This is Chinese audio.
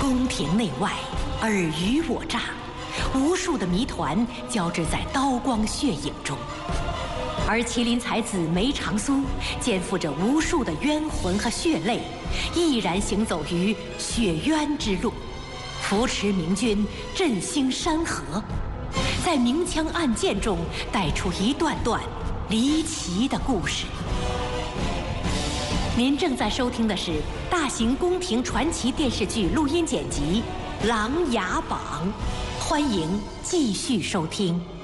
宫廷内外，尔虞我诈，无数的谜团交织在刀光血影中。而麒麟才子梅长苏肩负着无数的冤魂和血泪，毅然行走于雪渊之路，扶持明军振兴山河，在明枪暗箭中带出一段段离奇的故事。您正在收听的是大型宫廷传奇电视剧录音剪辑《琅琊榜》，欢迎继续收听。